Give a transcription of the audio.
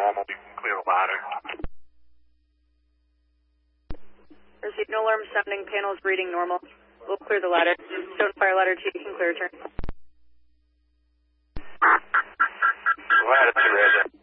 normal. You can clear the ladder. Received no alarm sounding. Panels reading normal. We'll clear the ladder. Stone fire ladder 2, you can clear turn. Ladder 2, Roger.